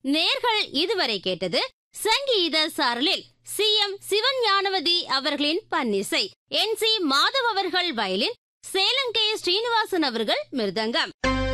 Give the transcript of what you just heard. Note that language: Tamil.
நேர்கள் இதுவரை கேட்டது சங்கீத சாரலில் CM சிவன் ஞானவதி அவர்களின் பன்னிசை, NC மாதவ் அவர்கள் வயலின், சேலங்கை ஸ்ரீனிவாசன் அவர்கள் மிருதங்கம்.